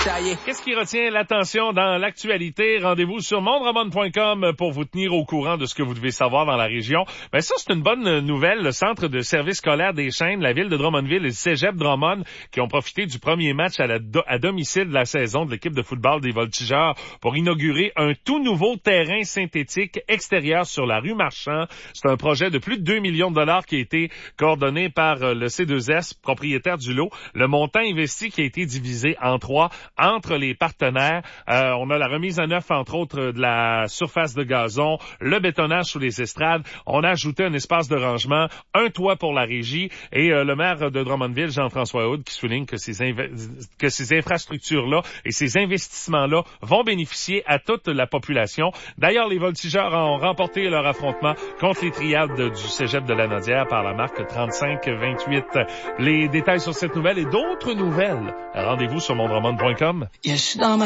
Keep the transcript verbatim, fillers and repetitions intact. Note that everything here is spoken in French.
Ça y est. Qu'est-ce qui retient l'attention dans l'actualité? Rendez-vous sur mondroman point com pour vous tenir au courant de ce que vous devez savoir dans la région. Ben ça, c'est une bonne nouvelle. Le centre de service scolaire des Chênes, la ville de Drummondville et le cégep Drummond qui ont profité du premier match à, la do- à domicile de la saison de l'équipe de football des Voltigeurs pour inaugurer un tout nouveau terrain synthétique extérieur sur la rue Marchand. C'est un projet de plus de deux millions de dollars qui a été coordonné par le C deux S, propriétaire du lot. Le montant investi qui a été divisé en trois entre les partenaires. Euh, on a la remise à neuf, entre autres, de la surface de gazon, le bétonnage sous les estrades. On a ajouté un espace de rangement, un toit pour la régie et euh, le maire de Drummondville, Jean-François Houde, qui souligne que ces, inv- que ces infrastructures-là et ces investissements-là vont bénéficier à toute la population. D'ailleurs, les Voltigeurs ont remporté leur affrontement contre les Triades du cégep de la Nodière par la marque trente-cinq vingt-huit. Les détails sur cette nouvelle et d'autres nouvelles, rendez-vous sur mondroman point com. Yeah, je suis dans ma